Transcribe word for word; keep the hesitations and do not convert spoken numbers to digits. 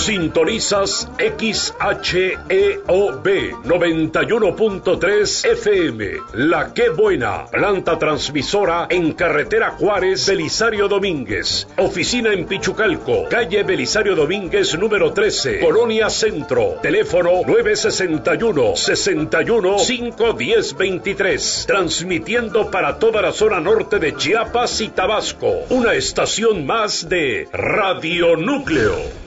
Sintonizas X H E O B noventa y uno punto tres F M, La Qué Buena, planta transmisora en carretera Juárez, Belisario Domínguez. Oficina en Pichucalco, calle Belisario Domínguez número trece, Colonia Centro. Teléfono nueve sesenta y uno, sesenta y uno, cinco diez veintitrés. Transmitiendo para toda la zona norte de Chiapas y Tabasco. Una estación más de Radio Núcleo.